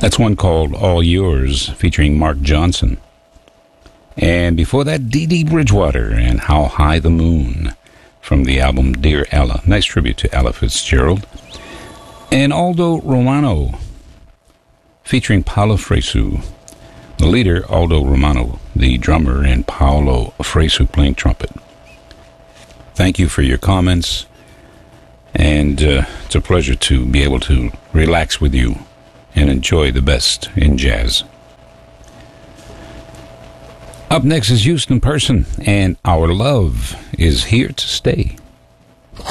That's one called All Yours, featuring Mark Johnson. And before that, Dee Dee Bridgewater and How High the Moon from the album Dear Ella. Nice tribute to Ella Fitzgerald. And Aldo Romano, featuring Paolo Fresu. The leader, Aldo Romano, the drummer, and Paolo Fresu playing trumpet. Thank you for your comments, and it's a pleasure to be able to relax with you and enjoy the best in jazz. Up next is Houston Person, and Our Love is Here to Stay.